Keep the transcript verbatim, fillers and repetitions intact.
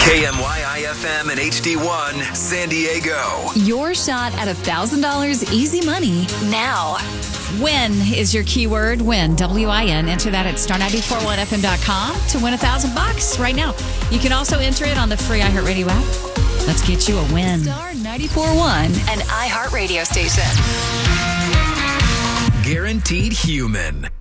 K M Y I F M and H D one, San Diego. Your shot at one thousand dollars easy money now. Win is your keyword. Win, W I N. Enter that at star nine four one f m dot com to win a thousand bucks right now. You can also enter it on the free iHeartRadio app. Let's get you a win. Star ninety-four point one, an iHeartRadio station. Guaranteed human.